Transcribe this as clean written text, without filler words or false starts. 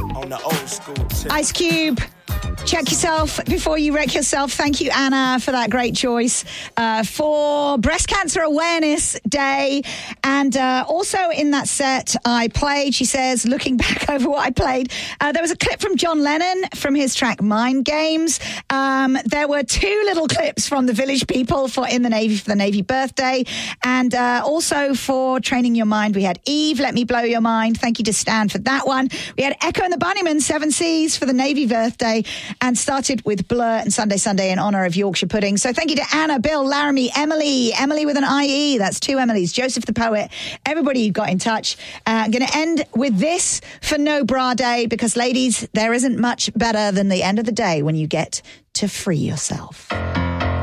On the old school tip. Ice Cube. Check yourself before you wreck yourself. Thank you, Anna, for that great choice for Breast Cancer Awareness Day. And also in that set I played, she says, looking back over what I played, there was a clip from John Lennon from his track Mind Games. There were two little clips from the Village People for In the Navy for the Navy birthday. And also for Training Your Mind, we had Eve, Let Me Blow Your Mind. Thank you to Stan for that one. We had Echo and the Bunnymen, 7 Seas for the Navy birthday. And started with Blur and Sunday Sunday in honour of Yorkshire Pudding. So thank you to Anna, Bill, Laramie, Emily with an IE. That's 2 Emilys. Joseph the Poet. Everybody who got in touch. I'm going to end with this for No Bra Day because, ladies, there isn't much better than the end of the day when you get to free yourself.